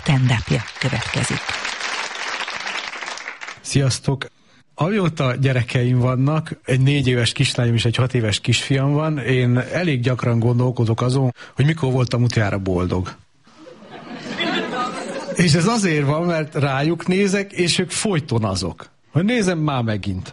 stand-upja következik. Sziasztok! Amióta gyerekeim vannak, egy 4 éves kislányom és egy 6 éves kisfiam van, én elég gyakran gondolkodok azon, hogy mikor voltam utoljára boldog. És ez azért van, mert rájuk nézek, és ők folyton azok. Hogy nézem már megint.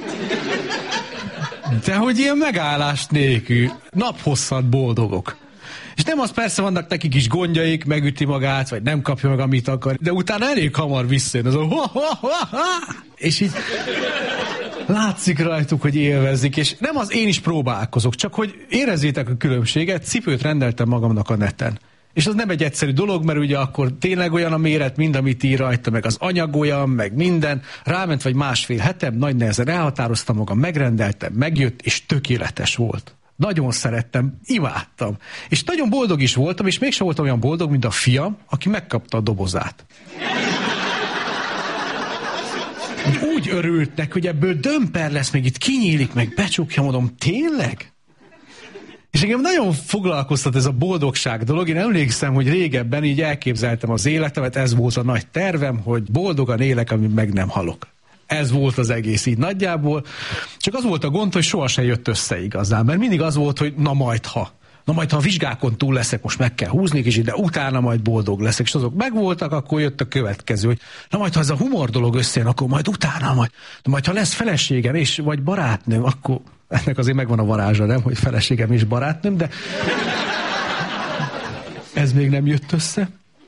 De hogy ilyen megállás nélkül, naphosszat boldogok. És nem az, persze vannak nekik is gondjaik, megüti magát, vagy nem kapja meg, amit akar, de utána elég hamar visszajön az és így látszik rajtuk, hogy élvezik, és nem az, én is próbálkozok, csak hogy érezzétek a különbséget, cipőt rendeltem magamnak a neten. És az nem egy egyszerű dolog, mert ugye akkor tényleg olyan a méret, mind amit ír rajta, meg az anyag olyan, meg minden. Ráment vagy másfél hetem, nagy nehezen elhatároztam magam, megrendeltem, megjött, és tökéletes volt. Nagyon szerettem, imádtam. És nagyon boldog is voltam, és mégsem voltam olyan boldog, mint a fiam, aki megkapta a dobozát. Úgy örültek, hogy ebből dömper lesz, meg itt kinyílik, meg becsukja, mondom, tényleg? És engem nagyon foglalkoztat ez a boldogság dolog. Én emlékszem, hogy régebben így elképzeltem az életemet, ez volt a nagy tervem, hogy boldogan élek, amíg meg nem halok. Ez volt az egész így nagyjából. Csak az volt a gond, hogy sohasem jött össze igazán, mert mindig az volt, hogy na majd ha a vizsgákon túl leszek, most meg kell húzni kicsit, de utána majd boldog leszek, és azok megvoltak, akkor jött a következő, hogy na majd ha ez a humor dolog összejön, akkor majd utána, majd ha lesz feleségem és vagy barátnőm, akkor ennek azért megvan a varázsa, nem, hogy feleségem és barátnőm, de ez még nem jött össze.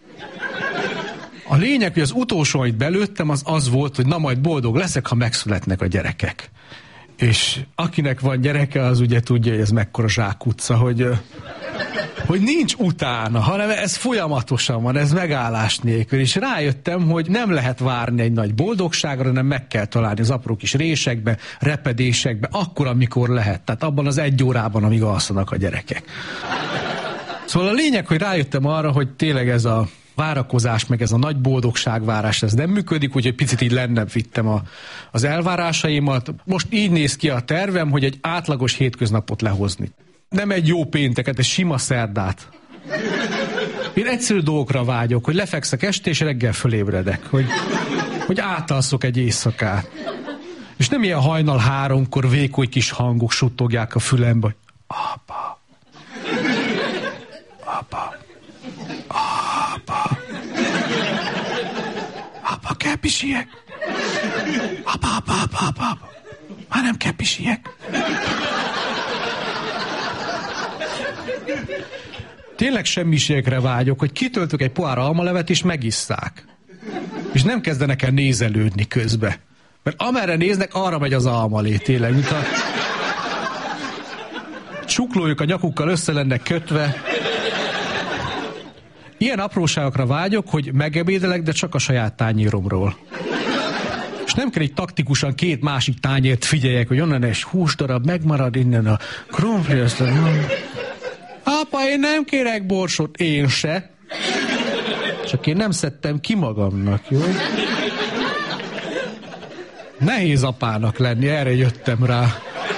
A lényeg, hogy az utolsó, amit belőttem, az volt, hogy na majd boldog leszek, ha megszületnek a gyerekek. És akinek van gyereke, az ugye tudja, hogy ez mekkora zsákutca, hogy nincs utána, hanem ez folyamatosan van, ez megállás nélkül. És rájöttem, hogy nem lehet várni egy nagy boldogságra, hanem meg kell találni az apró kis résekbe, repedésekbe, akkor, amikor lehet. Tehát abban az 1 órában, amíg alszanak a gyerekek. Szóval a lényeg, hogy rájöttem arra, hogy tényleg ez a várakozás, meg ez a nagy boldogságvárás, ez nem működik, úgyhogy picit így lennebb vittem az elvárásaimat. Most így néz ki a tervem, hogy egy átlagos hétköznapot lehozni. Nem egy jó pénteket, egy sima szerdát. Én egyszerű dolgokra vágyok, hogy lefekszek este, és reggel fölébredek, hogy átalszok egy éjszakát. És nem ilyen hajnal 3-kor vékony kis hangok suttogják a fülembe, hogy apa, apa, apa, apa, kell pisiek? Apa, már nem kell pisiek. Tényleg semmiségre vágyok, hogy kitöltök egy pohár almalevet, és megisszák. És nem kezdenek el nézelődni közbe. Mert amerre néznek, arra megy az almalé, tényleg. Mint a csuklójuk a nyakukkal össze lennek kötve. Ilyen apróságokra vágyok, hogy megebédelek, de csak a saját tányéromról. És nem kell így taktikusan 2 másik tányért figyeljek, hogy onnan egy húsdarab megmarad, innen a krumpli, aztán... Apa, én nem kérek borsot, én se. Csak én nem szedtem ki magamnak, jó? Nehéz apának lenni, erre jöttem rá.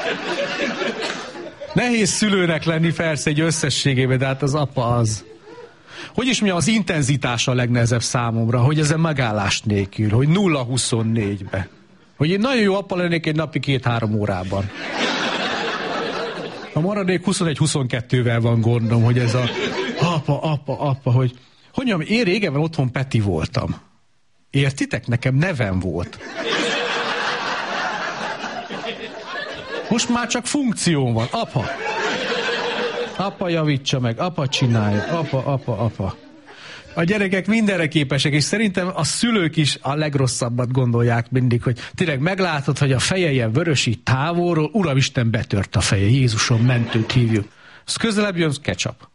Nehéz szülőnek lenni persze egy összességében, de hát az apa az. Hogy is mondjam, az intenzitása a legnehezebb számomra, hogy ezen megállás nélkül, hogy 0-24-be. Hogy én nagyon jó apa lennék egy napi 2-3 órában. A maradék 21-22-vel van gondom, hogy ez a apa, hogy mondjam, én régebben otthon Peti voltam. Értitek? Nekem nevem volt. Most már csak funkcióm van. Apa. Apa javítsa meg, apa csinálja, apa. A gyerekek mindenre képesek, és szerintem a szülők is a legrosszabbat gondolják mindig, hogy tényleg meglátod, hogy a feje ilyen vörösít távolról, Uramisten, betört a feje, Jézusom, mentőt hívjuk. Az közelebb jön, ketchup.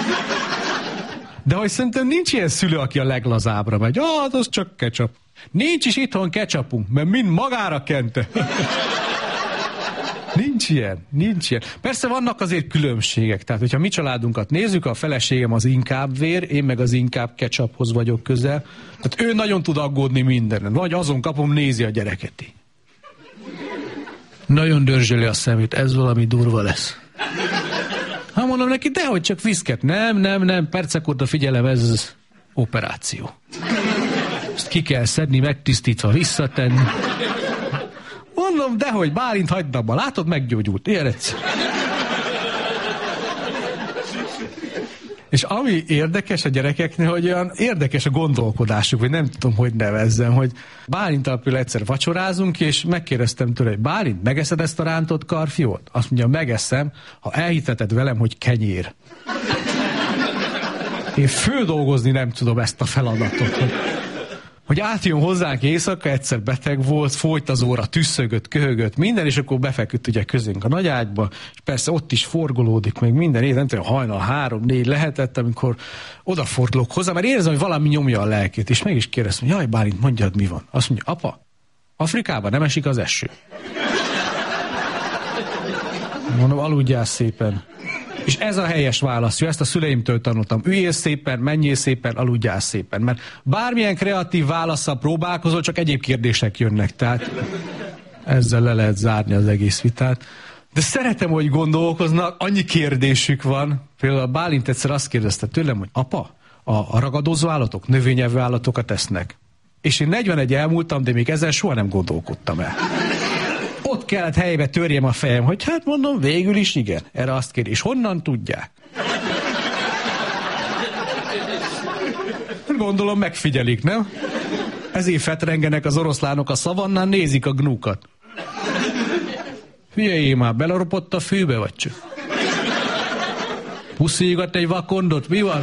De hogy szerintem nincs ilyen szülő, aki a leglazábbra megy. Az csak ketchup. Nincs is itthon ketchupunk, mert mind magára kente. Nincs ilyen. Persze vannak azért különbségek. Tehát, hogyha mi családunkat nézzük, a feleségem az inkább vér, én meg az inkább ketchuphoz vagyok közel. Tehát ő nagyon tud aggódni mindenen. Vagy azon kapom, nézi a gyereket. Nagyon dörzsöli a szemét, ez valami durva lesz. Hát mondom neki, dehogy csak viszket. Nem, percek óta figyelem, ez operáció. Ezt ki kell szedni, megtisztítva, visszatenni. Mondom, dehogy, Bálint, hagyd abba. Látod, meggyógyult. Ilyen egyszer. És ami érdekes a gyerekeknél, hogy olyan érdekes a gondolkodásuk, vagy nem tudom, hogy nevezzem, hogy Bálinttal például egyszer vacsorázunk, és megkérdeztem tőle, hogy Bálint, megeszed ezt a rántott karfiót? Azt mondja, megeszem, ha elhiteted velem, hogy kenyér. Én földolgozni nem tudom ezt a feladatot, hogy átjön hozzánk éjszaka, egyszer beteg volt, folyt az óra, tüsszögött, köhögött, minden, és akkor befeküdt ugye közénk a nagyágyba, és persze ott is forgolódik meg minden, nem tudom, hajnal 3-4 lehetett, amikor odafordulok hozzá, mert érzem, hogy valami nyomja a lelkét, és meg is kérdeztem, jaj, Bálint, mondjad, mi van? Azt mondja, apa, Afrikában nem esik az eső. Mondom, aludjál szépen. És ez a helyes válasz, ezt a szüleimtől tanultam. Üljél szépen, menjél szépen, aludjál szépen. Mert bármilyen kreatív válasszal próbálkozol, csak egyéb kérdések jönnek. Tehát ezzel le lehet zárni az egész vitát. De szeretem, hogy gondolkoznak, annyi kérdésük van. Például a Bálint egyszer azt kérdezte tőlem, hogy apa, a ragadozó állatok, növényevő állatokat esznek. És én 41 elmúltam, de még ezen soha nem gondolkodtam el. Ott kellett helybe törjem a fejem, hogy hát mondom, végül is igen. Erre azt kér, és honnan tudják? Gondolom megfigyelik, nem? Ezért fetrengenek az oroszlánok a szavannán, nézik a gnúkat. Hülyejé már, beleropott a fűbe, vagy csak? Puszígat egy vakondot, mi van?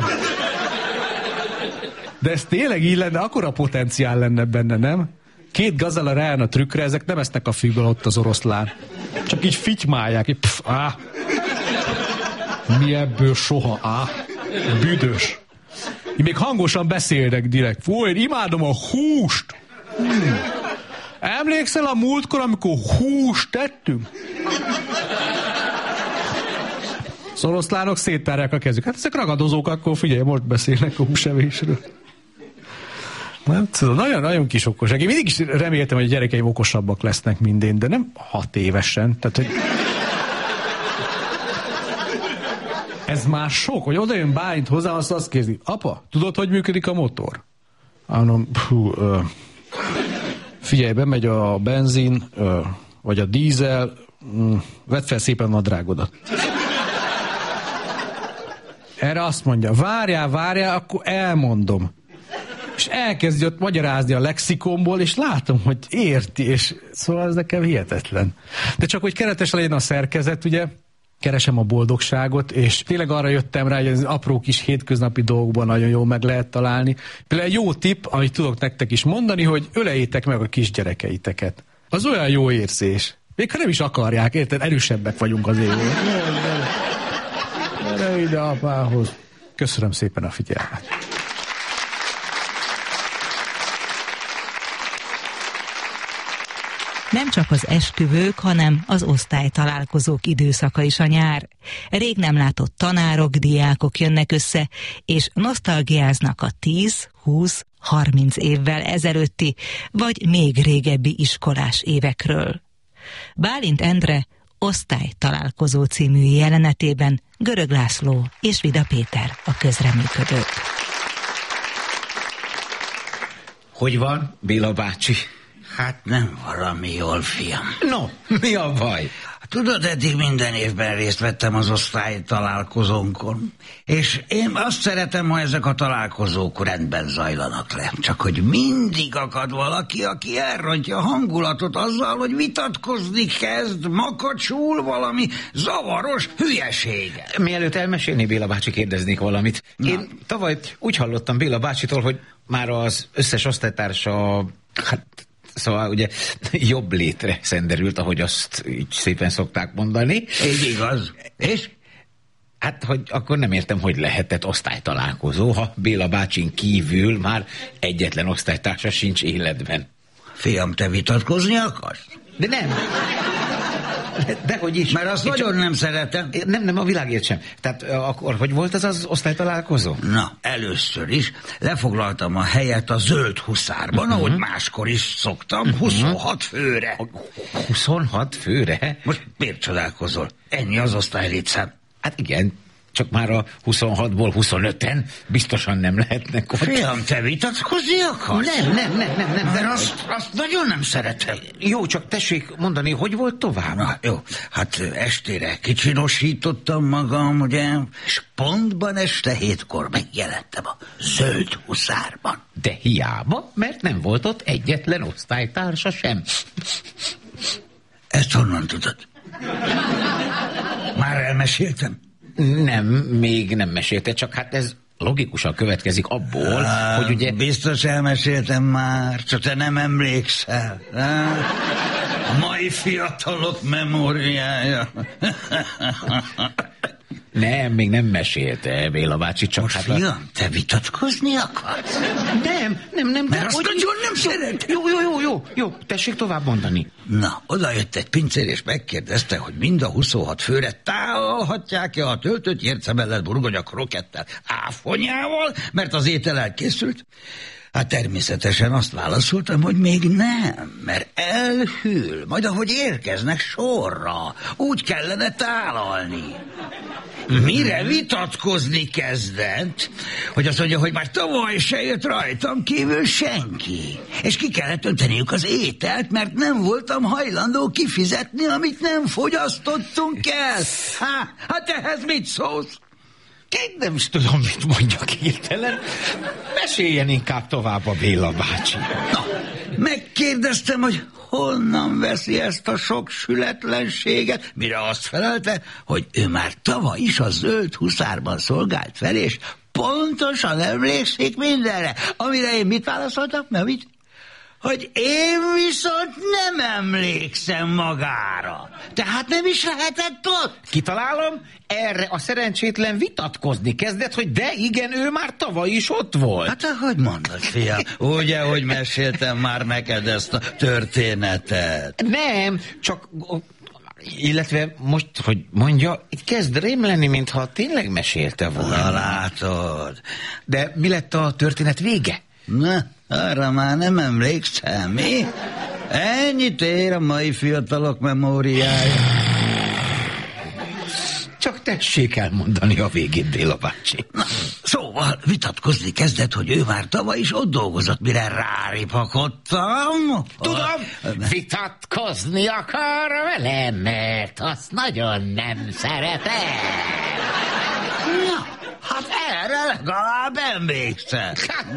De ez tényleg így lenne, akkora potenciál lenne benne, nem? 2 gazella rájön a trükkre, ezek nem esznek a fűből ott az oroszlán. Csak így fitymálják, így Mi ebből soha, büdös. Így még hangosan beszélnek direkt. Fú, én imádom a húst. Emlékszel a múltkor, amikor húst tettünk? Az oroszlánok széttárják a kezük. Hát ezek ragadozók, akkor figyelj, most beszélnek a húsevésről. Nem tudom, nagyon kis okosság. Én mindig is reméltem, hogy a gyerekeim okosabbak lesznek, mint én, de nem 6 évesen. Tehát, hogy ez már sok, hogy oda jön Bálint hozzá, azt kérdezi, apa, tudod, hogy működik a motor? Mondom, figyelj, bemegy a benzin, vagy a dízel, vedd fel szépen nadrágodat. Erre azt mondja, várjál, akkor elmondom. És elkezdi ott magyarázni a lexikonból, és látom, hogy érti, és szóval ez nekem hihetetlen. De csak, hogy keretes legyen a szerkezet, ugye, keresem a boldogságot, és tényleg arra jöttem rá, hogy az apró kis hétköznapi dolgokban nagyon jól meg lehet találni. Például egy jó tipp, amit tudok nektek is mondani, hogy öleljétek meg a kisgyerekeiteket. Az olyan jó érzés. Még ha nem is akarják, érted? Erősebbek vagyunk az évben. Gyere ide apához. Köszönöm szépen a figyelmet. Nem csak az esküvők, hanem az osztálytalálkozók időszaka is a nyár. Rég nem látott tanárok, diákok jönnek össze, és nosztalgiáznak a 10, 20, 30 évvel ezelőtti, vagy még régebbi iskolás évekről. Bálint Endre Osztálytalálkozó című jelenetében Görög László és Vida Péter a közreműködők. Hogy van, Béla bácsi? Hát nem valami jól, fiam. No, mi a baj? Tudod, eddig minden évben részt vettem az osztálytalálkozónkon, és én azt szeretem, ha ezek a találkozók rendben zajlanak le. Csak hogy mindig akad valaki, aki elrontja a hangulatot azzal, hogy vitatkozni kezd, makacsul valami zavaros hülyesége. Mielőtt elmesélni, Béla bácsi, kérdeznék valamit. Na. Én tavaly úgy hallottam Béla bácsitól, hogy már az összes osztálytársa, szóval ugye jobb létre szenderült, ahogy azt így szépen szokták mondani. Így igaz. És? Hát, hogy akkor nem értem, hogy lehetett osztálytalálkozó, ha Béla bácsin kívül már egyetlen osztálytársa sincs életben. Fiam, te vitatkozni akarsz? De nem. Dehogy is. Mert azt nagyon nem szeretem. Nem, a világért sem. Tehát akkor hogy volt az osztálytalálkozó? Na, először is lefoglaltam a helyet a Zöld Huszárban, ahogy máskor is szoktam, 26 főre. 26 főre? Most miért csodálkozol? Ennyi az osztálylétszám. Hát igen, csak már a 26-ból 25-en biztosan nem lehetnek ott. Fiam, te vitatkozni akarsz? Nem. Mert azt nagyon nem szeretem. Jó, csak tessék mondani, hogy volt tovább? Na, jó, hát estére kicsinosítottam magam, ugye, és pontban este 7-kor megjelentem a Zöld Huszárban. De hiába, mert nem volt ott egyetlen osztálytársa sem. Ezt honnan tudod? Már elmeséltem? Nem, még nem mesélte, csak hát ez logikusan következik abból, hogy ugye... Biztos elmeséltem már, csak te nem emlékszel. A mai fiatalok memóriája. Nem, még nem mesélte, Béla bácsi, csak most hát... Fiam, te vitatkozni akarsz? Nem. Mert azt nagyon nem szeret. Jó, tessék tovább mondani. Na, oda jött egy pincér, és megkérdezte, hogy mind a 26 főre tálalhatják-e a töltött jércebellet burgonya krokettel áfonyával, mert az étel elkészült. Hát természetesen azt válaszoltam, hogy még nem, mert elhűl, majd ahogy érkeznek sorra, úgy kellene tálalni. Mire vitatkozni kezdett, hogy azt mondja, hogy már tavaly se jött rajtam kívül senki. És ki kellett önteniük az ételt, mert nem voltam hajlandó kifizetni, amit nem fogyasztottunk el. Hát ehhez mit szólsz? Én nem is tudom, mit mondjak hirtelen. Meséljen inkább tovább a Béla bácsi. Na, megkérdeztem, hogy honnan veszi ezt a sok sületlenséget, mire azt felelte, hogy ő már tavaly is a Zöld Huszárban szolgált fel, és pontosan emlékszik mindenre. Amire én mit válaszoltam? Mit? Hogy én viszont nem emlékszem magára. Tehát nem is lehetett ott. Kitalálom, erre a szerencsétlen vitatkozni kezdett, hogy de igen, ő már tavaly is ott volt. Hát ahogy mondod, fiam, ugye, hogy meséltem már neked ezt a történetet. Nem, csak... Illetve most, hogy mondja, itt kezd rém lenni, mintha tényleg mesélte volna. Na, látod. De mi lett a történet vége? Na, arra már nem emlékszem, mi? Ennyit ér a mai fiatalok memóriája. Csak tessék elmondani a végét, Béla bácsi. Na, szóval vitatkozni kezdett, hogy ő már tavaly is ott dolgozott, mire ráripakodtam. Tudom, vitatkozni akar velem, mert azt nagyon nem szeretem. Na, hát erre legalább emlékszel.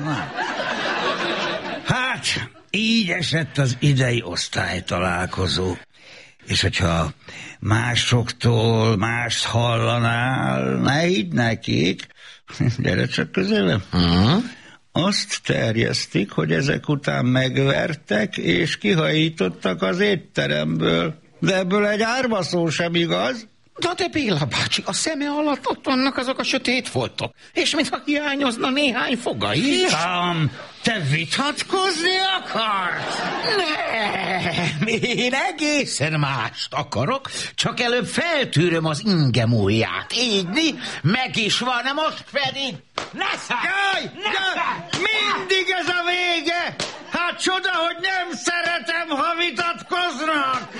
Hát, így esett az idei osztálytalálkozó. És hogyha másoktól mást hallanál, ne hidd nekik, gyere csak közelebb, azt terjesztik, hogy ezek után megvertek és kihajítottak az étteremből. De ebből egy árva szó sem igaz. De Béla bácsi, a szeme alatt ott vannak azok a sötét foltok, és mintha hiányozna néhány foga is. Fiam, te vitatkozni akarsz? Nem, én egészen mást akarok, csak előbb feltűröm az ingem ujját. Így, meg is van, most pedig... Jaj, mindig ez a vége! Hát csoda, hogy nem szeretem, ha vitatkoznak!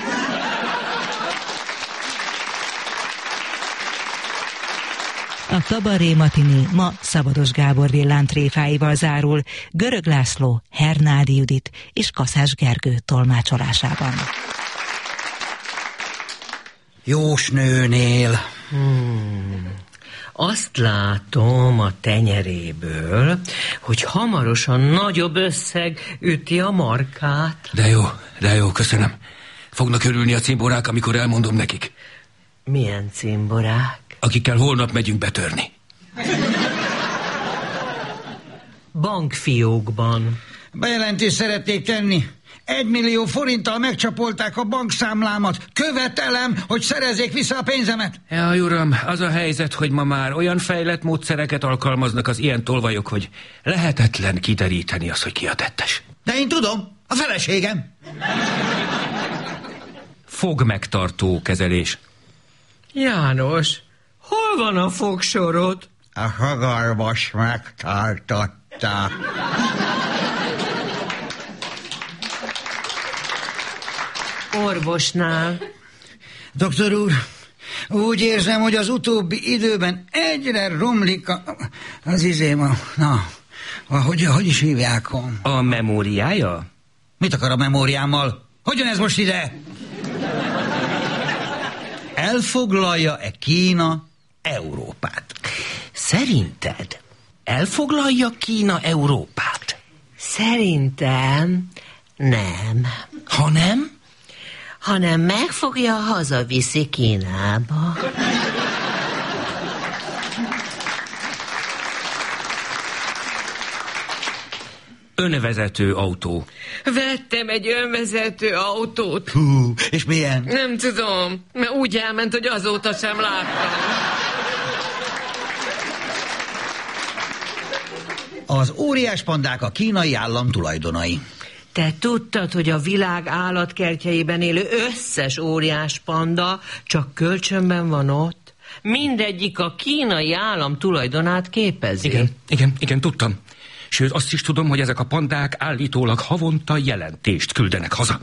A kabaré matiné ma Szabados Gábor villámtréfáival zárul, Görög László, Hernádi Judit és Kaszás Gergő tolmácsolásában. Jósnőnél. Azt látom a tenyeréből, hogy hamarosan nagyobb összeg üti a markát. De jó, köszönöm. Fognak örülni a cimborák, amikor elmondom nekik. Milyen cimborák? Akikkel holnap megyünk betörni. Bankfiókban. Bejelentést szeretnék tenni. 1 millió forinttal megcsapolták a bankszámlámat. Követelem, hogy szerezzék vissza a pénzemet. Jaj, uram, az a helyzet, hogy ma már olyan fejlett módszereket alkalmaznak az ilyen tolvajok, hogy lehetetlen kideríteni azt, hogy ki a tettes. De én tudom, a feleségem. Fogmegtartó kezelés. János, hol van a fogsorod? A hagarvas megtartotta. Orvosnál. Doktor úr, Úgy érzem, hogy az utóbbi időben egyre romlik az izém, hogy is hívják? A memóriája? Mit akar a memóriámmal? Hogyan ez most ide? Elfoglalja-e Kína Európát? Szerinted elfoglalja Kína Európát? Szerintem nem. Ha nem? Hanem megfogja, hazaviszi Kínába. Önvezető autó. Vettem egy önvezető autót. Hú, és milyen? Nem tudom, mert úgy elment, hogy azóta sem láttam. Az óriás pandák a kínai állam tulajdonai. Te tudtad, hogy a világ állatkertjeiben élő összes óriás panda csak kölcsönben van ott? Mindegyik a kínai állam tulajdonát képezi. Igen, tudtam. Sőt, azt is tudom, hogy ezek a pandák állítólag havonta jelentést küldenek haza.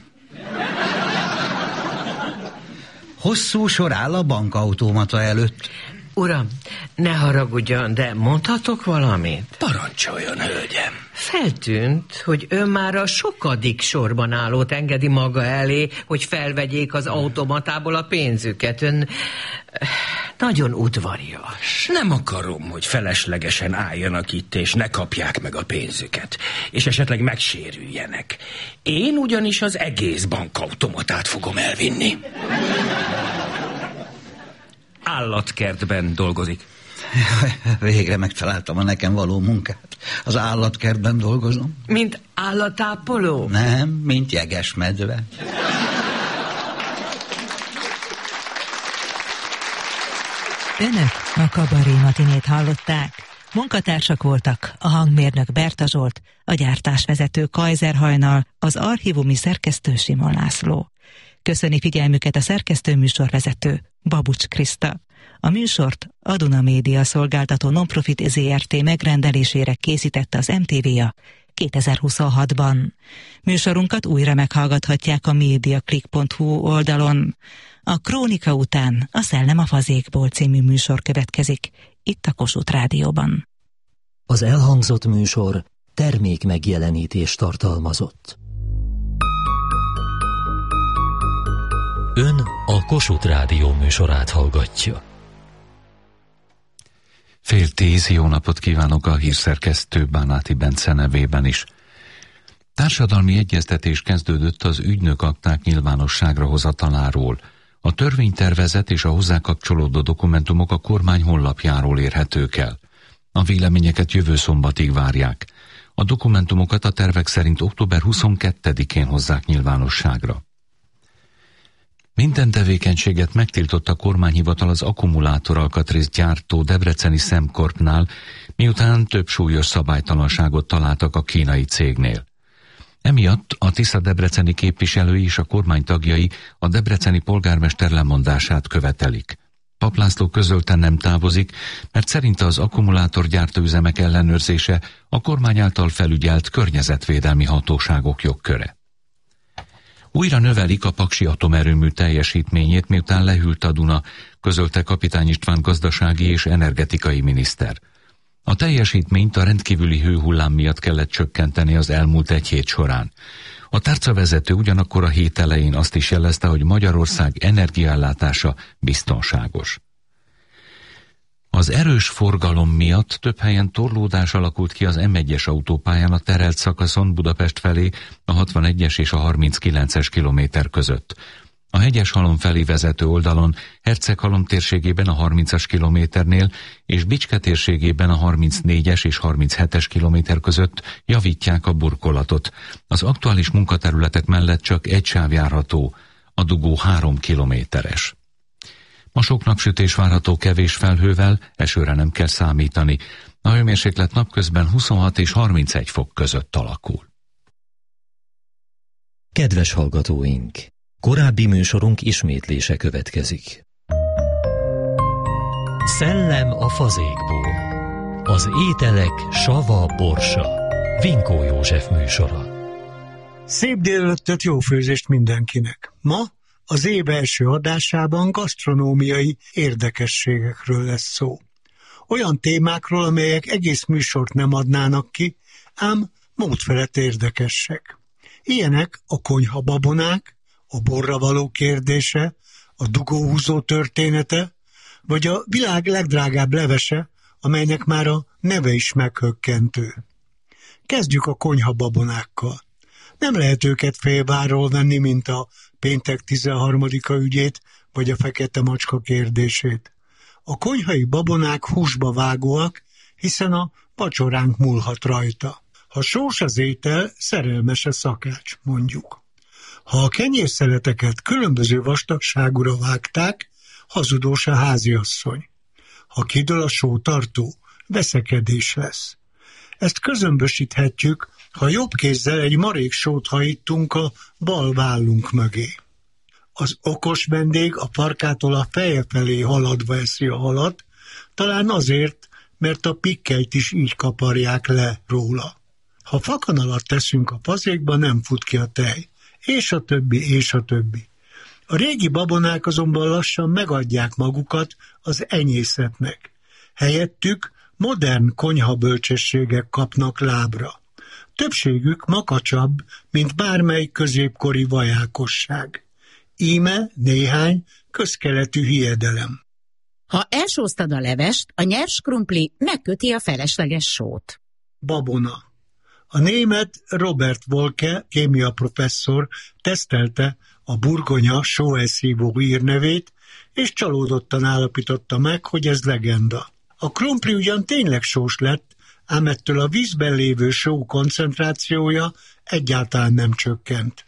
Hosszú sor áll a bankautomata előtt. Uram, ne haragudjon, de mondhatok valamit? Parancsoljon, hölgyem. Feltűnt, hogy ön már a sokadik sorban állót engedi maga elé, hogy felvegyék az automatából a pénzüket. Ön nagyon udvarias. Nem akarom, hogy feleslegesen álljanak itt, és ne kapják meg a pénzüket, és esetleg megsérüljenek. Én ugyanis az egész bankautomatát fogom elvinni. Állatkertben dolgozik. Végre megtaláltam a nekem való munkát. Az állatkertben dolgozom. Mint állatápoló? Nem, mint jegesmedve. Önök a Kabaré matinét hallották. Munkatársak voltak a hangmérnök Berta Zsolt, a gyártásvezető Kajzer Hajnal, az archívumi szerkesztő Simon László. Köszöni figyelmüket a szerkesztő műsorvezető Babucs Kriszta. A műsort a Duna Média szolgáltató Nonprofit ZRT megrendelésére készítette az MTV-a 2026-ban. Műsorunkat újra meghallgathatják a mediaclick.hu oldalon. A Krónika után a Szellem a fazékból című műsor következik, itt a Kossuth Rádióban. Az elhangzott műsor termék megjelenítést tartalmazott. Ön a Kossuth Rádió műsorát hallgatja. 9:30, jó napot kívánok a hírszerkesztő Bánáti Bence nevében is. Társadalmi egyeztetés kezdődött az ügynökakták nyilvánosságra hozataláról. A törvénytervezet és a hozzá kapcsolódó dokumentumok a kormány honlapjáról érhetők el. A véleményeket jövő szombatig várják. A dokumentumokat a tervek szerint október 22-én hozzák nyilvánosságra. Minden tevékenységet megtiltott a kormányhivatal az akkumulátoralkatrészt gyártó debreceni Szemkorpnál, miután több súlyos szabálytalanságot találtak a kínai cégnél. Emiatt a Tisza debreceni képviselői és a kormány tagjai a debreceni polgármester lemondását követelik. Pap László közölte, nem távozik, mert szerinte az akkumulátorgyártó üzemek ellenőrzése a kormány által felügyelt környezetvédelmi hatóságok jogköre. Újra növelik a paksi atomerőmű teljesítményét, miután lehűlt a Duna, közölte Kapitány István gazdasági és energetikai miniszter. A teljesítményt a rendkívüli hőhullám miatt kellett csökkenteni az elmúlt egy hét során. A tárcavezető ugyanakkor a hét elején azt is jelezte, hogy Magyarország energiaellátása biztonságos. Az erős forgalom miatt több helyen torlódás alakult ki az M1-es autópályán a terelt szakaszon Budapest felé a 61-es és a 39-es kilométer között. A Hegyeshalom felé vezető oldalon Herceghalom térségében a 30-as kilométernél és Bicske térségében a 34-es és 37-es kilométer között javítják a burkolatot. Az aktuális munkaterületek mellett csak egy sáv járható, a dugó 3 kilométeres. Ma sok napsütés várható kevés felhővel, esőre nem kell számítani. A hőmérséklet napközben 26 és 31 fok között alakul. Kedves hallgatóink! Korábbi műsorunk ismétlése következik. Szellem a fazékból. Az ételek sava borsa. Vinkó József műsora. Szép délelőttet, jó főzést mindenkinek. Ma Az év első adásában gasztronómiai érdekességekről lesz szó. Olyan témákról, amelyek egész műsort nem adnának ki, ám módfelett érdekesek. Ilyenek a konyhababonák, a borra való kérdése, a dugóhúzó története, vagy a világ legdrágább levese, amelynek már a neve is meghökkentő. Kezdjük a konyhababonákkal. Nem lehet őket félváról venni, mint a péntek 13-a ügyét, vagy a fekete macska kérdését. A konyhai babonák húsba vágóak, hiszen a vacsoránk múlhat rajta. Ha sós az étel, szerelmes a szakács, mondjuk. Ha a kenyérszeleteket különböző vastagságúra vágták, hazudós a háziasszony. Ha kidől a sótartó, veszekedés lesz. Ezt közömbösíthetjük, ha jobb kézzel egy marék sót hajítunk a bal vállunk mögé. Az okos vendég a farkától a feje felé haladva eszi a halat, talán azért, mert a pikkelyt is így kaparják le róla. Ha fakanalat teszünk a fazékba, nem fut ki a tej, és a többi, és a többi. A régi babonák azonban lassan megadják magukat az enyészetnek. Helyettük modern konyhabölcsességek kapnak lábra. Többségük makacsabb, mint bármely középkori vajákosság. Íme néhány közkeletű hiedelem. Ha elsóztad a levest, a nyers krumpli megköti a felesleges sót. Babona. A német Robert Wolke, kémia professzor tesztelte a burgonya sóelszívó hírnevét, és csalódottan állapította meg, hogy ez legenda. A krumpli ugyan tényleg sós lett, ám ettől a vízben lévő só koncentrációja egyáltalán nem csökkent.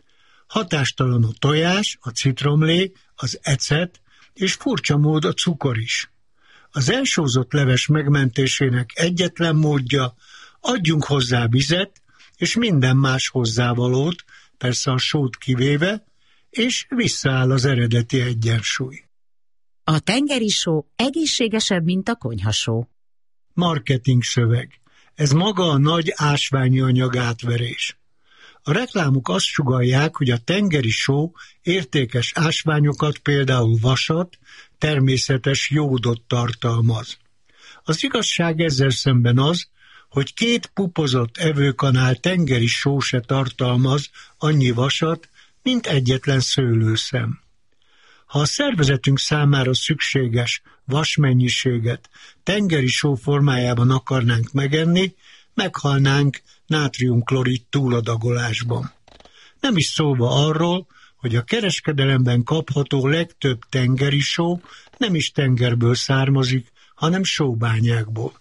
Hatástalan a tojás, a citromlé, az ecet, és furcsa mód a cukor is. Az elsózott leves megmentésének egyetlen módja, adjunk hozzá vizet, és minden más hozzávalót, persze a sót kivéve, és visszaáll az eredeti egyensúly. A tengeri só egészségesebb, mint a konyhasó. Marketing szöveg. Ez maga a nagy ásványi anyag átverés. A reklámok azt sugallják, hogy a tengeri só értékes ásványokat, például vasat, természetes jódot tartalmaz. Az igazság ezzel szemben az, hogy 2 pupozott evőkanál tengeri só se tartalmaz annyi vasat, mint egyetlen szőlőszem. Ha a szervezetünk számára szükséges vasmennyiséget tengeri só formájában akarnánk megenni, meghalnánk nátriumklorid túladagolásban. Nem is szólva arról, hogy a kereskedelemben kapható legtöbb tengeri só nem is tengerből származik, hanem sóbányákból.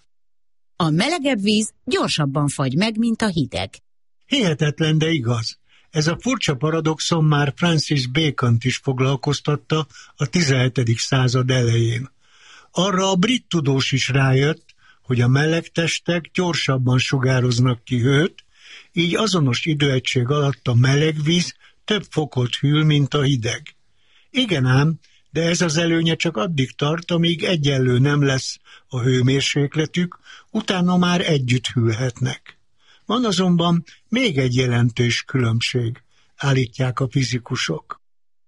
A melegebb víz gyorsabban fagy meg, mint a hideg. Hihetetlen, de igaz. Ez a furcsa paradoxon már Francis Bacont is foglalkoztatta a 17. század elején. Arra a brit tudós is rájött, hogy a meleg testek gyorsabban sugároznak ki hőt, így azonos időegység alatt a meleg víz több fokot hűl, mint a hideg. Igen ám, de ez az előnye csak addig tart, amíg egyenlő nem lesz a hőmérsékletük, utána már együtt hűlhetnek. Van azonban még egy jelentős különbség, állítják a fizikusok.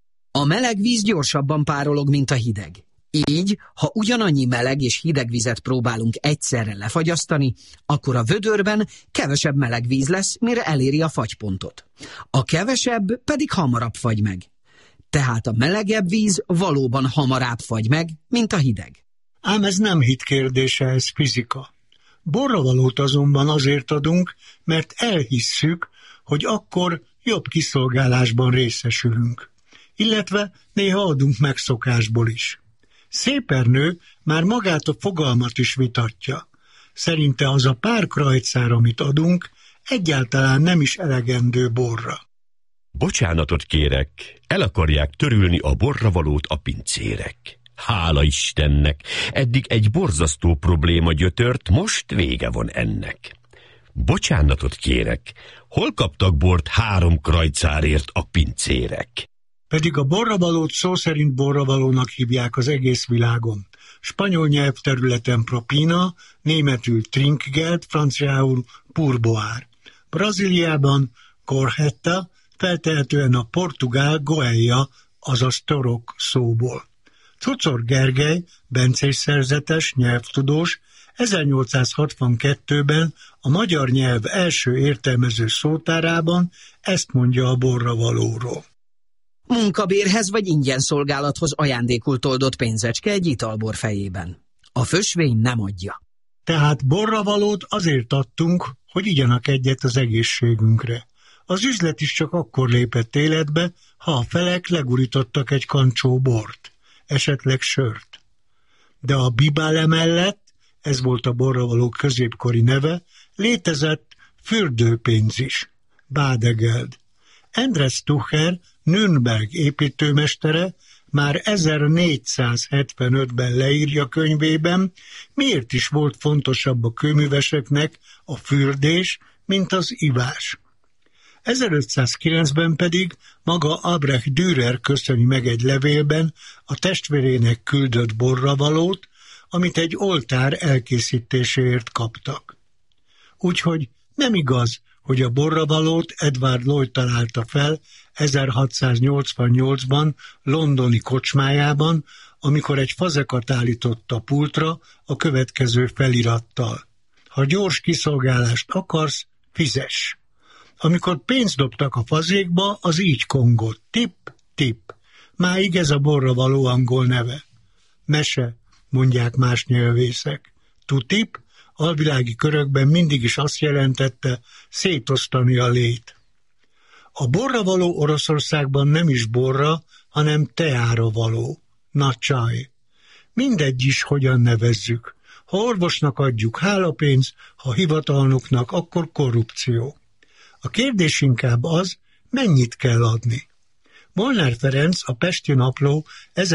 A meleg víz gyorsabban párolog, mint a hideg. Így, ha ugyanannyi meleg és hideg vizet próbálunk egyszerre lefagyasztani, akkor a vödörben kevesebb meleg víz lesz, mire eléri a fagypontot. A kevesebb pedig hamarabb fagy meg. Tehát a melegebb víz valóban hamarabb fagy meg, mint a hideg. Ám ez nem hit kérdése, ez fizika. Borravalót azonban azért adunk, mert elhisszük, hogy akkor jobb kiszolgálásban részesülünk. Illetve néha adunk megszokásból is. Szépernő már magát a fogalmat is vitatja. Szerinte az a pár krajcár, amit adunk, egyáltalán nem is elegendő borra. Bocsánatot kérek, el akarják törülni a borravalót a pincérek. Hála Istennek, eddig egy borzasztó probléma gyötört, most vége van ennek. Bocsánatot kérek, hol kaptak bort 3 krajcárért a pincérek? Pedig a borravalót szó szerint borravalónak hívják az egész világon. Spanyol nyelvterületen propina, németül trinkgeld, franciául pourboire. Brazíliában gorjeta, feltehetően a portugál goeia azaz torok szóból. Czuczor Gergely, bencés szerzetes, nyelvtudós, 1862-ben a magyar nyelv első értelmező szótárában ezt mondja a borravalóról. Munkabérhez vagy ingyen szolgálathoz ajándékult oldott pénzecske egy italbor fejében. A fösvény nem adja. Tehát borravalót azért adtunk, hogy igyanak egyet az egészségünkre. Az üzlet is csak akkor lépett életbe, ha a felek legurítottak egy kancsó bort, esetleg sört. De a bibále mellett, ez volt a borravaló középkori neve, létezett fürdőpénz is, Badegeld. Andres Tucher, Nürnberg építőmestere már 1475-ben leírja könyvében, miért is volt fontosabb a kőműveseknek a fürdés, mint az ivás. 1509-ben pedig maga Albrecht Dürer köszöni meg egy levélben a testvérének küldött borravalót, amit egy oltár elkészítéséért kaptak. Úgyhogy nem igaz, hogy a borravalót Edward Lloyd találta fel 1688-ban londoni kocsmájában, amikor egy fazekat állított a pultra a következő felirattal. Ha gyors kiszolgálást akarsz, fizess. Amikor pénzt dobtak a fazékba, az így kongott. Tip, tip. Máig ez a borravaló angol neve. Mese, mondják más nyelvészek. To tip alvilági körökben mindig is azt jelentette szétosztani a lét. A borravaló Oroszországban nem is borra, hanem teára való. Na csaj. Mindegy is, hogyan nevezzük. Ha orvosnak adjuk, hálapénz, ha hivatalnoknak, akkor korrupció. A kérdés inkább az, mennyit kell adni. Molnár Ferenc a Pesti Napló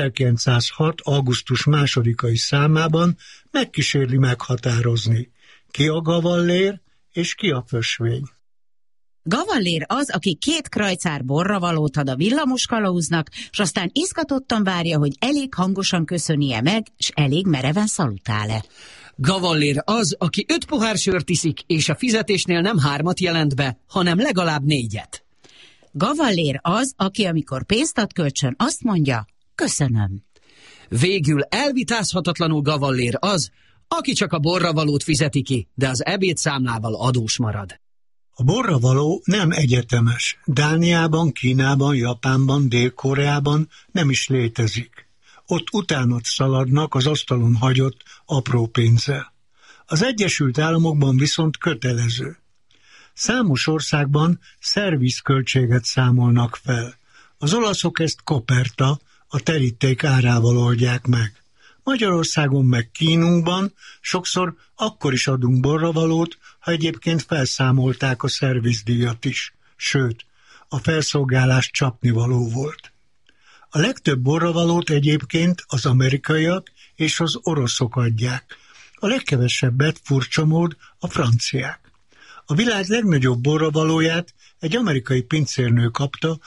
1906. augusztus 2-ai számában megkísérli meghatározni, ki a gavallér és ki a fösvény. Gavallér az, aki 2 krajcár borravalót ad a villamoskalauznak, s aztán izgatottan várja, hogy elég hangosan köszönje meg, s elég mereven szalutál-e. Gavallér az, aki 5 pohár sört iszik, és a fizetésnél nem 3 jelent be, hanem legalább 4. Gavallér az, aki amikor pénzt ad kölcsön, azt mondja, köszönöm. Végül elvitázhatatlanul gavallér az, aki csak a borravalót fizeti ki, de az ebédszámlával adós marad. A borravaló nem egyetemes. Dániában, Kínában, Japánban, Dél-Koreában nem is létezik. Ott utánat szaladnak az asztalon hagyott apró pénzzel. Az Egyesült Államokban viszont kötelező. Számos országban szervizköltséget számolnak fel. Az olaszok ezt koperta, a teríték árával oldják meg. Magyarországon meg kínunkban sokszor akkor is adunk borravalót, ha egyébként felszámolták a szervizdíjat is. Sőt, a felszolgálás csapnivaló volt. A legtöbb borravalót egyébként az amerikaiak és az oroszok adják. A legkevesebbet furcsa mód a franciák. A világ legnagyobb borravalóját egy amerikai pincérnő kapta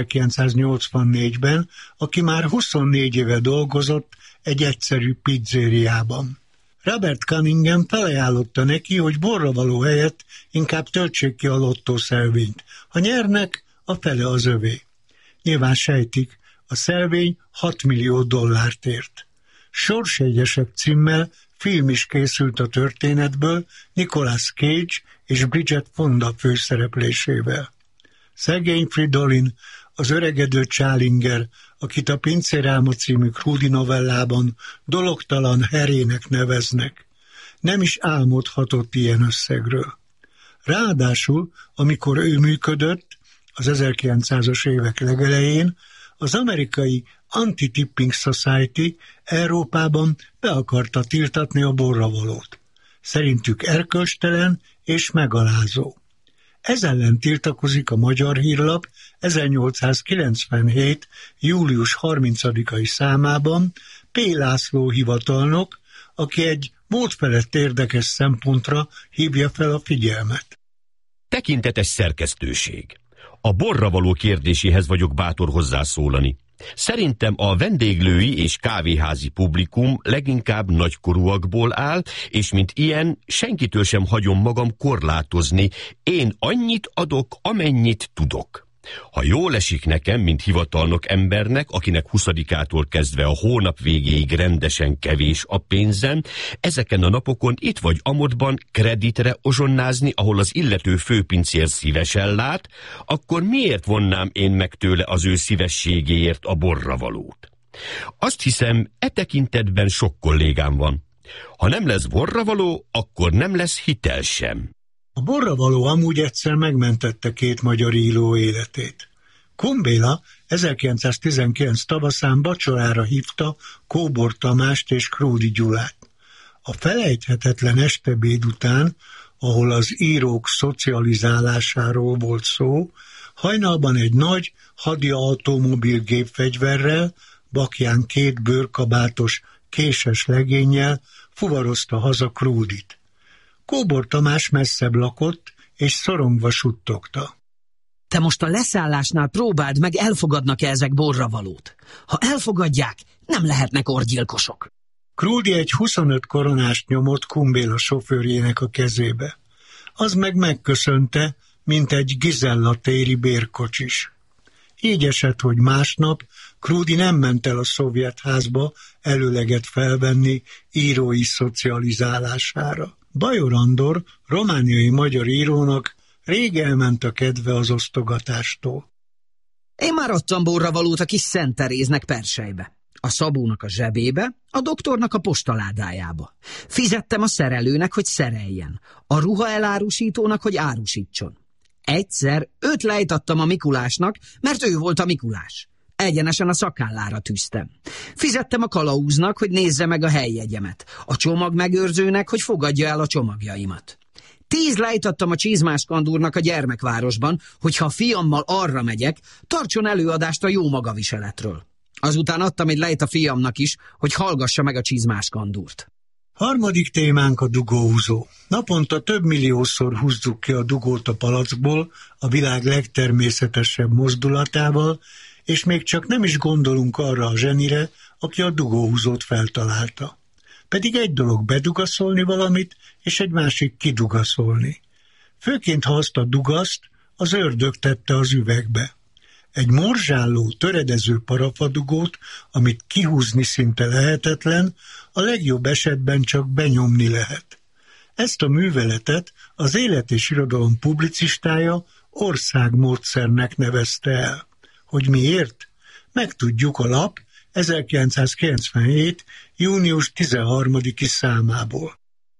1984-ben, aki már 24 éve dolgozott egy egyszerű pizzériában. Robert Cunningham felajánlotta neki, hogy borravaló helyett inkább töltsék ki a lottószelvényt. Ha nyernek, a fele az övé. Nyilván sejtik, a szelvény $6 millió ért. Sorsjegyesek címmel film is készült a történetből Nicolas Cage és Bridget Fonda főszereplésével. Szegény Fridolin, az öregedő Csálinger, akit a Pincérálma című Krúdi novellában dologtalan herének neveznek, nem is álmodhatott ilyen összegről. Ráadásul, amikor ő működött, az 1900-as évek legelején, az amerikai Anti-Tipping Society Európában be akarta tiltatni a borravalót. Szerintük erkölcstelen és megalázó. Ez ellen tiltakozik a Magyar Hírlap 1897. július 30-ai számában P. László hivatalnok, aki egy módfelett érdekes szempontra hívja fel a figyelmet. Tekintetes szerkesztőség. A borravaló kérdéséhez vagyok bátor hozzászólani. Szerintem a vendéglői és kávéházi publikum leginkább nagykorúakból áll, és mint ilyen senkitől sem hagyom magam korlátozni. Én annyit adok, amennyit tudok. Ha jól esik nekem, mint hivatalnok embernek, akinek 20-ától kezdve a hónap végéig rendesen kevés a pénzem, ezeken a napokon itt vagy amodban kreditre ozsonnázni, ahol az illető főpincér szívesen lát, akkor miért vonnám én meg tőle az ő szívességéért a borravalót? Azt hiszem, e tekintetben sok kollégám van. Ha nem lesz borravaló, akkor nem lesz hitel sem. A borravaló amúgy egyszer megmentette 2 magyar író életét. Kun Béla 1919 tavaszán vacsorára hívta Kóbor Tamást és Kródi Gyulát. A felejthetetlen estebéd után, ahol az írók szocializálásáról volt szó, hajnalban egy nagy hadi automobil gépfegyverrel, bakján 2 bőrkabátos, késes legénnyel fuvarozta haza Kródit. Kóbor Tamás messzebb lakott, és szorongva suttogta. Te most a leszállásnál próbáld meg, elfogadnak-e ezek borravalót. Ha elfogadják, nem lehetnek orgyilkosok. Kródi egy 25 koronást nyomott Kun Béla sofőrjének a kezébe. Az meg megköszönte, mint egy Gizella téri bérkocsis. Így esett, hogy másnap Kródi nem ment el a szovjet házba előleget felvenni írói szocializálására. Bajor Andor, romániai magyar írónak rég elment a kedve az osztogatástól. Én már adtam borravalót a kis Szent Teréznek Perselybe, a Szabónak a zsebébe, a doktornak a postaládájába. Fizettem a szerelőnek, hogy szereljen, a ruhaelárusítónak, hogy árusítson. Egyszer 5 lejt adtam a Mikulásnak, mert ő volt a Mikulás. Egyenesen a szakállára tűztem. Fizettem a kalauznak, hogy nézze meg a helyjegyemet, a csomagmegőrzőnek, hogy fogadja el a csomagjaimat. 10 lejt adtam a Csizmás Kandúrnak a Gyermekvárosban, hogy ha a fiammal arra megyek, tartson előadást a jó magaviseletről. Azután adtam egy lejt a fiamnak is, hogy hallgassa meg a Csizmás Kandúrt. Harmadik témánk a dugóhúzó. Naponta több milliószor húzzuk ki a dugót a palackból, a világ legtermészetesebb mozdulatával, és még csak nem is gondolunk arra a zsenire, aki a dugóhúzót feltalálta. Pedig egy dolog bedugaszolni valamit, és egy másik kidugaszolni. Főként, ha azt a dugaszt az ördög tette az üvegbe. Egy morzsálló, töredező parafadugót, amit kihúzni szinte lehetetlen, a legjobb esetben csak benyomni lehet. Ezt a műveletet az Élet és Irodalom publicistája országmódszernek nevezte el. Hogy miért? Megtudjuk a lap 1997. június 13-i számából.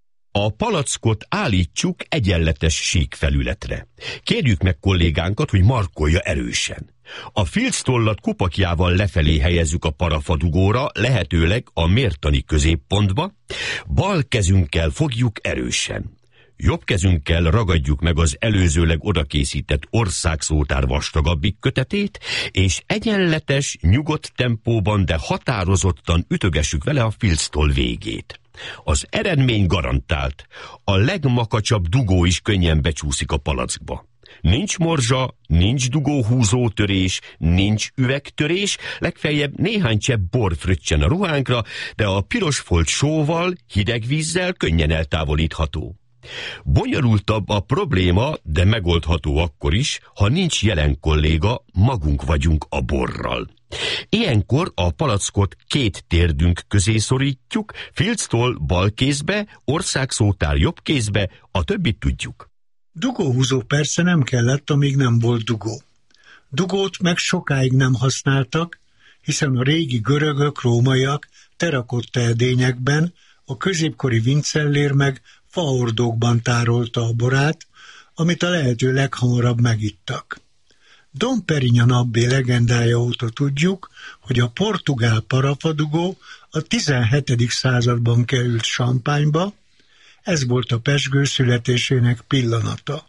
A palackot állítsuk egyenletes síkfelületre. Kérjük meg kollégánkat, hogy markolja erősen. A filctollat kupakjával lefelé helyezzük a parafadugóra, lehetőleg a mértani középpontba, bal kezünkkel fogjuk erősen. Jobb kezünkkel ragadjuk meg az előzőleg odakészített országszótár vastagabbik kötetét, és egyenletes, nyugodt tempóban, de határozottan ütögessük vele a filctoll végét. Az eredmény garantált. A legmakacsabb dugó is könnyen becsúszik a palackba. Nincs morzsa, nincs dugóhúzótörés, nincs üvegtörés, legfeljebb néhány csepp bor fröccsen a ruhánkra, de a piros folt sóval, hideg vízzel könnyen eltávolítható. Bonyolultabb a probléma, de megoldható akkor is, ha nincs jelen kolléga, magunk vagyunk a borral. Ilyenkor a palackot 2 térdünk közé szorítjuk, filctoll bal kézbe, országszótár jobb kézbe, a többit tudjuk. Dugóhúzó persze nem kellett, amíg nem volt dugó. Dugót meg sokáig nem használtak, hiszen a régi görögök, rómaiak terakotta edényekben, a középkori Vincellér meg faordókban tárolta a borát, amit a lehető leghamarabb megittak. Dom Perignon abbé legendája óta tudjuk, hogy a portugál parafadugó a 17. században került Champagne-ba, ez volt a pezsgő születésének pillanata.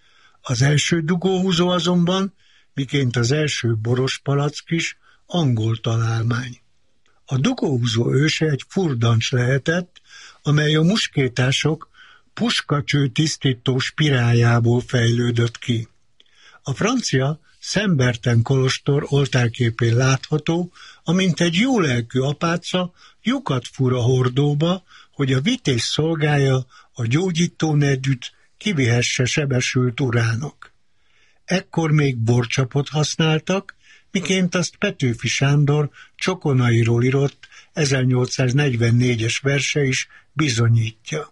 Az első dugóhúzó azonban, miként az első boros palack is, angol találmány. A dugóhúzó őse egy furdancs lehetett, amely a muskétások puskacső tisztító spiráljából fejlődött ki. A francia Saint-Bertin kolostor oltárképén látható, amint egy jólelkű apáca lyukat fúr a hordóba, hogy a vitéz szolgája a gyógyító nedűt kivihesse sebesült urának. Ekkor még borcsapot használtak, miként azt Petőfi Sándor Csokonairól írott 1844-es verse is bizonyítja.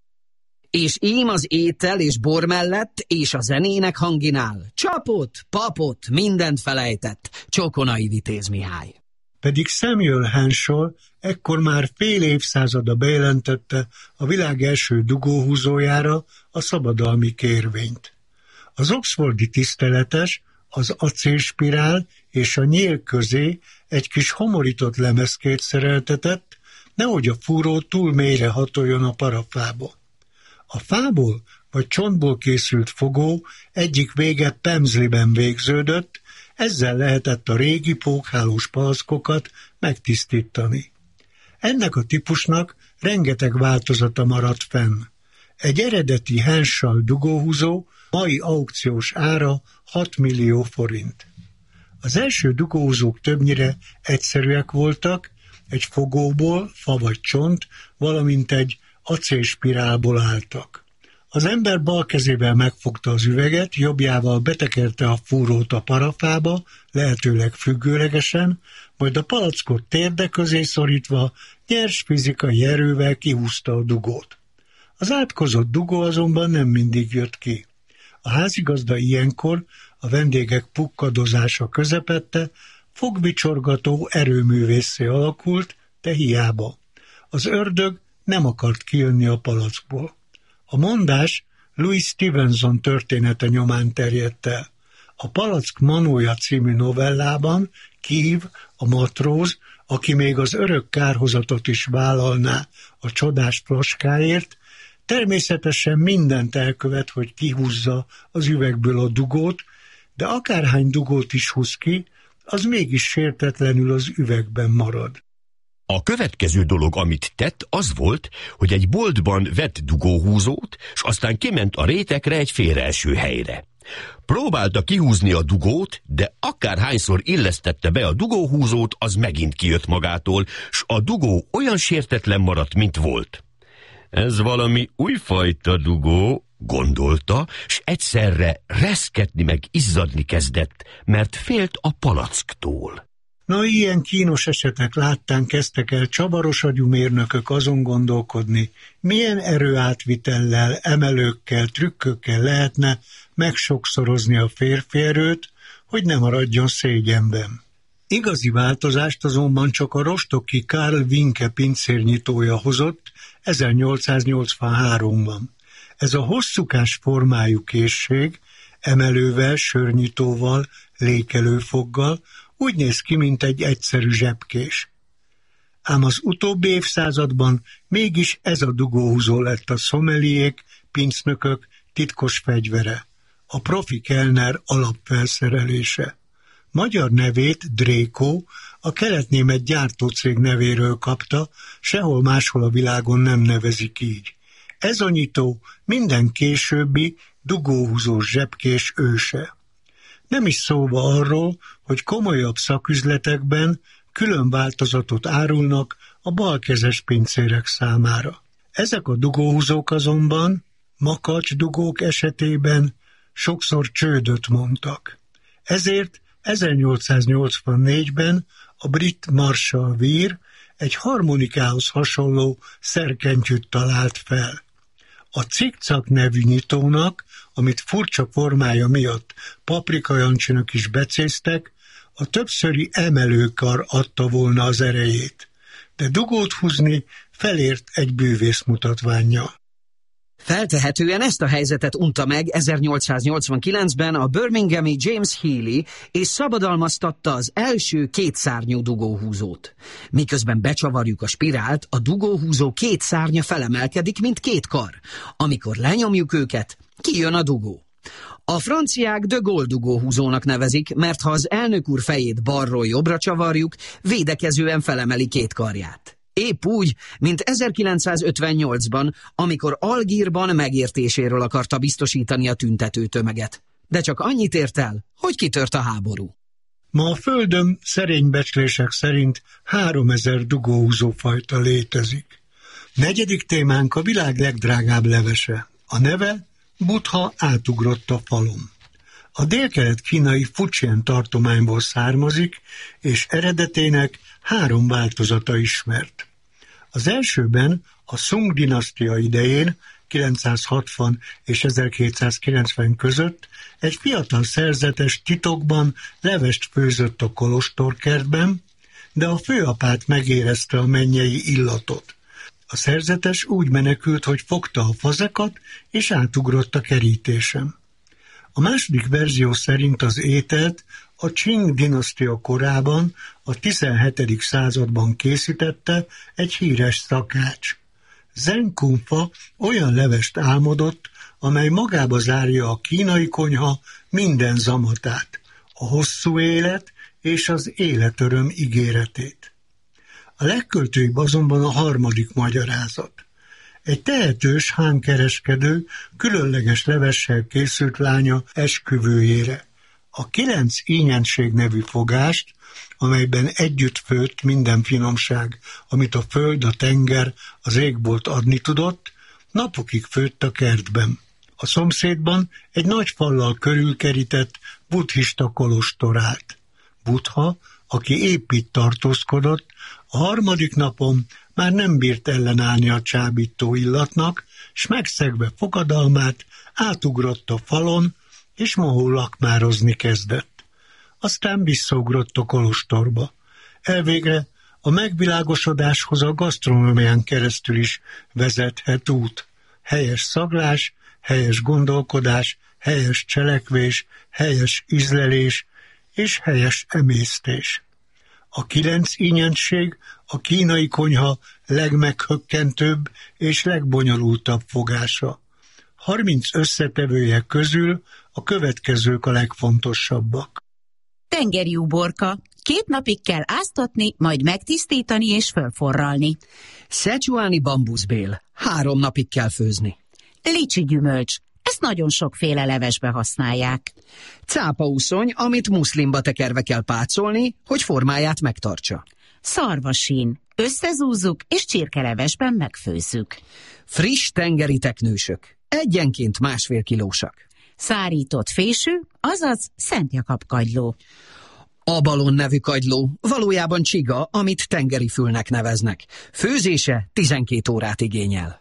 És ím az étel és bor mellett, és a zenének hanginál. Csapot, papot, mindent felejtett, Csokonai Vitéz Mihály. Pedig Samuel Henshaw ekkor már fél évszázada bejelentette a világ első dugóhúzójára a szabadalmi kérvényt. Az oxfordi tiszteletes az acélspirál és a nyél közé egy kis homorított lemezkét szereltetett, nehogy a fúró túl mélyre hatoljon a parafába. A fából vagy csontból készült fogó egyik vége pemzliben végződött, ezzel lehetett a régi pókhálós palackokat megtisztítani. Ennek a típusnak rengeteg változata maradt fenn. Egy eredeti Henshaw dugóhúzó mai aukciós ára 6 millió forint. Az első dugóhúzók többnyire egyszerűek voltak, egy fogóból, fa vagy csont, valamint egy acélspirálból álltak. Az ember bal kezével megfogta az üveget, jobbjával betekerte a fúrót a parafába, lehetőleg függőlegesen, majd a palackot térde közé szorítva nyers fizikai erővel kihúzta a dugót. Az átkozott dugó azonban nem mindig jött ki. A házigazda ilyenkor a vendégek pukkadozása közepette fogbicsorgató erőművésszé alakult, de hiába. Az ördög nem akart kijönni a palackból. A mondás Louis Stevenson története nyomán terjedt el. A Palack Manója című novellában Kív, a matróz, aki még az örök kárhozatot is vállalná a csodás flaskáért, természetesen mindent elkövet, hogy kihúzza az üvegből a dugót, de akárhány dugót is húz ki, az mégis sértetlenül az üvegben marad. A következő dolog, amit tett, az volt, hogy egy boltban vett dugóhúzót, s aztán kiment a rétekre egy félreeső helyre. Próbálta kihúzni a dugót, de akárhányszor illesztette be a dugóhúzót, az megint kijött magától, s a dugó olyan sértetlen maradt, mint volt. Ez valami újfajta dugó, gondolta, s egyszerre reszketni meg izzadni kezdett, mert félt a palacktól. Na, ilyen kínos esetek láttán kezdtek el csavaros agyú mérnökök azon gondolkodni, milyen erőátvitellel, emelőkkel, trükkökkel lehetne megsokszorozni a férfi erőt, hogy ne maradjon szégyenben. Igazi változást azonban csak a rostocki Karl Winke pincérnyitója hozott 1883-ban. Ez a hosszúkás formájú készség, emelővel, sörnyitóval, lékelőfoggal úgy néz ki, mint egy egyszerű zsebkés. Ám az utóbbi évszázadban mégis ez a dugóhúzó lett a szomeliék, pincnökök titkos fegyvere, a profi kelner alapfelszerelése. Magyar nevét Dréko a keletnémet gyártócég nevéről kapta, sehol máshol a világon nem nevezik így. Ez a nyitó minden későbbi dugóhúzós zsebkés őse. Nem is szóba arról, hogy komolyabb szaküzletekben külön változatot árulnak a balkezes pincérek számára. Ezek a dugóhúzók azonban makacsdugók esetében sokszor csődöt mondtak. Ezért 1884-ben a brit Marshall Weir egy harmonikához hasonló szerkentyűt talált fel. A cikcak nevű nyitónak, amit furcsa formája miatt paprikajancsinok is becéztek, a többszöri emelőkar adta volna az erejét, de dugót húzni felért egy bűvész mutatványa. Feltehetően ezt a helyzetet unta meg 1889-ben a birminghami James Healy, és szabadalmaztatta az első kétszárnyú dugóhúzót. Miközben becsavarjuk a spirált, a dugóhúzó két szárnya felemelkedik, mint két kar. Amikor lenyomjuk őket, kijön a dugó. A franciák de Gaulle dugóhúzónak nevezik, mert ha az elnök úr fejét balról jobbra csavarjuk, védekezően felemeli két karját. Épp úgy, mint 1958-ban, amikor Algírban megértéséről akarta biztosítani a tüntető tömeget. De csak annyit ért el, hogy kitört a háború. Ma a Földön szerény becslések szerint 3000 dugóhúzófajta létezik. Negyedik témánk a világ legdrágább levese. A neve Buddha átugrott a falon. A délkelet-kínai Fujian tartományból származik, és eredetének 3 változata ismert. Az elsőben a Sung-dinasztia idején, 960 és 1290 között egy fiatal szerzetes titokban levest főzött a kolostorkertben, de a főapát megérezte a mennyei illatot. A szerzetes úgy menekült, hogy fogta a fazekat, és átugrott a kerítésen. A második verzió szerint az ételt a Qing dinasztia korában, a 17. században készítette egy híres szakács. Zheng Kunfa olyan levest álmodott, amely magába zárja a kínai konyha minden zamatát, a hosszú élet és az életöröm ígéretét. A legköltőibb azonban a harmadik magyarázat. Egy tehetős hán kereskedő különleges levessel készült lánya esküvőjére. A 9 ínyenség nevű fogást, amelyben együtt főtt minden finomság, amit a föld, a tenger, az égbolt adni tudott, napokig főtt a kertben. A szomszédban egy nagy fallal körülkerített buddhista kolostor állt. Buddha, aki épp itt tartózkodott, a harmadik napon már nem bírt ellenállni a csábító illatnak, s megszegve fogadalmát átugrott a falon, és mohó lakmározni kezdett. Aztán visszaugrott a kolostorba. Elvégre a megvilágosodáshoz a gasztronómián keresztül is vezethet út. Helyes szaglás, helyes gondolkodás, helyes cselekvés, helyes ízlelés és helyes emésztés. A 9 ínyenség a kínai konyha legmeghökkentőbb és legbonyolultabb fogása. 30 összetevője közül a következők a legfontosabbak. Tengeri uborka. 2 napig kell áztatni, majd megtisztítani és fölforralni. Szecsuáni bambuszbél. 3 napig kell főzni. Licsi gyümölcs. Ezt nagyon sokféle levesbe használják. Cápauszony, amit muszlimba tekerve kell pácolni, hogy formáját megtartsa. Szarvasín. Összezúzzuk és csirkelevesben megfőzzük. Friss tengeri teknősök. Egyenként 1,5 kilósak. Szárított fésű, azaz Szent Jakab kagyló. Abalon nevű kagyló, valójában csiga, amit tengeri fülnek neveznek. Főzése 12 órát igényel.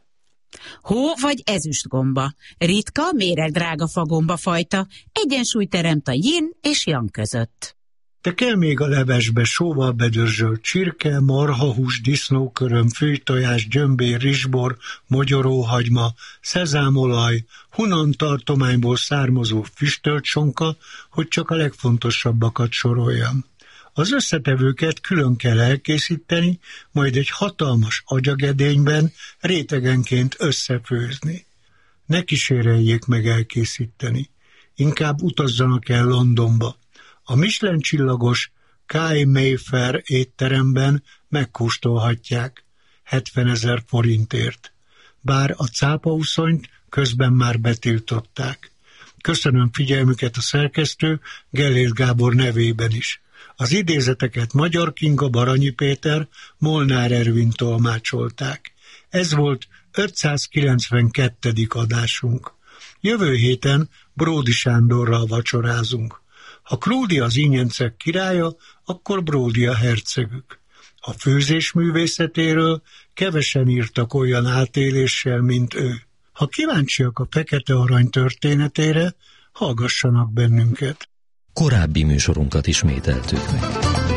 Hó vagy ezüstgomba. Ritka, méregdrága fagomba fajta, egyensúly teremt a yin és yang között. De kell még a levesbe sóval bedörzsölt csirke, marhahús, disznóköröm, főtojás, gyömbér, rizsbor, mogyoróhagyma, szezámolaj, Hunan tartományból származó füstölt sonka, hogy csak a legfontosabbakat soroljam. Az összetevőket külön kell elkészíteni, majd egy hatalmas agyagedényben rétegenként összefőzni. Ne kíséreljék meg elkészíteni, inkább utazzanak el Londonba. A Michelin csillagos Kai Mayfair étteremben megkóstolhatják 70 000 forintért, bár a cápauszonyt közben már betiltották. Köszönöm figyelmüket a szerkesztő Gellért Gábor nevében is. Az idézeteket Magyar Kinga, Baranyi Péter, Molnár Ervin tolmácsolták. Ez volt 592. adásunk. Jövő héten Bródi Sándorral vacsorázunk. Ha Krúdi az ínyencek királya, akkor Bródi a hercegük. A főzés művészetéről kevesen írtak olyan átéléssel, mint ő. Ha kíváncsiak a Fekete Arany történetére, hallgassanak bennünket. Korábbi műsorunkat ismételtük meg.